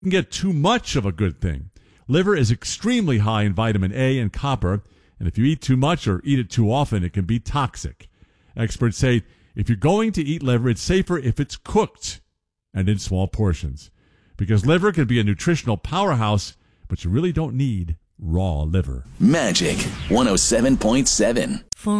can get too much of a good thing. Liver is extremely high in vitamin A and copper, and if you eat too much or eat it too often, it can be toxic. Experts say if you're going to eat liver, it's safer if it's cooked and in small portions, because liver can be a nutritional powerhouse, but you really don't need raw liver. Magic 107.7.